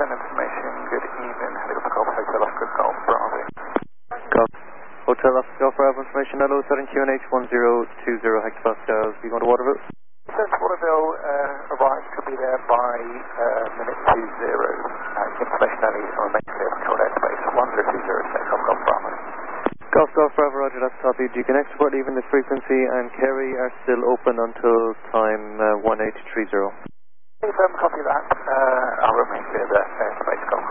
send information. Good evening. Helicopter Golf Hotel Oscar Golf Bravo. Golf Hotel Oscar Golf Bravo information. Hello, Southern QNH 1020 hectopascals. You going to Waterville? Since Waterville arrives, could be there by minute 20. Information only on main clear control airspace 1020 takeoff Golf Bravo. Golf Bravo, roger, that's copied. You can export even the frequency and Kerry are still open until time 1830. Copy that. I'll remain clear there, airspace Golf